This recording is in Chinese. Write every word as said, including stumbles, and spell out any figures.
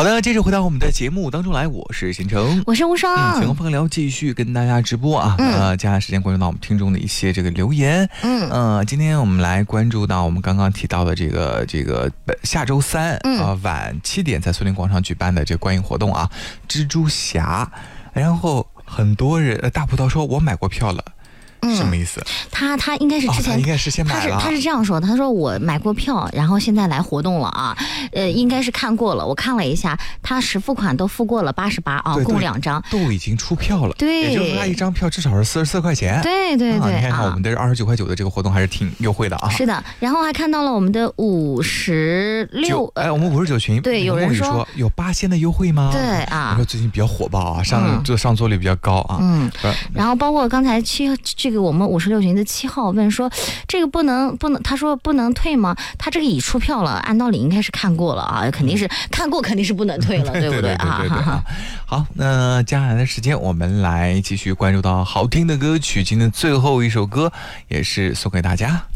好的，接着回到我们的节目当中来，我是贤成， 我是吴双。 嗯，请风聊继续跟大家直播啊。嗯、呃，接下来时间关注到我们听众的一些这个留言。嗯，呃，今天我们来关注到我们刚刚提到的这个这个下周三啊、嗯呃、晚七点在苏宁广场举办的这个观影活动啊，蜘蛛侠。然后很多人，呃，大葡萄说我买过票了。嗯、什么意思？ 他他应该是之前、 哦、应该是先买了， 他是他是这样说的，他说我买过票，然后现在来活动了啊，呃，应该是看过了，我看了一下，他实付款都付过了八十八啊，共两张， 都已经出票了， 对， 也就是说他一张票至少是四十四块钱， 对对对， 啊、你看看我们的二十九块九的这个活动还是挺优惠的啊。 是的，然后还看到了我们的五十六， 哎，我们五十九群， 对，有人说有八仙的优惠吗？ 对啊， 我说最近比较火爆啊，上这、嗯、上座率比较高啊， 嗯，然后包括刚才七这个我们五十六群的七号问说，这个不能不能，他说不能退吗？他这个已出票了，按道理应该是看过了啊，肯定是看过，肯定是不能退了，对不对啊？ 好，那接下来的时间我们来继续关注到好听的歌曲，今天最后一首歌也是送给大家。